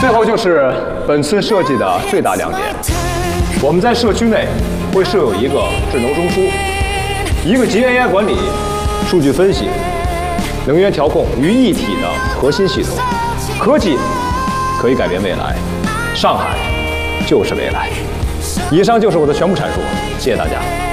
最后就是本次设计的最大亮点，我们在社区内会设有一个智能中枢，一个集 AI 管理、数据分析、能源调控于一体的核心系统。科技可以改变未来，上海就是未来。以上就是我的全部阐述，谢谢大家。